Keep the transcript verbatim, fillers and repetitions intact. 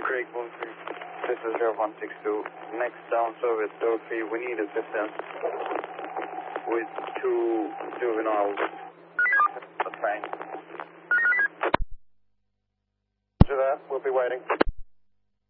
Blue Creek, Blue Creek. This is zero one six two. Next down service, door three. We need assistance with two juveniles. The train. Roger that. We'll be waiting.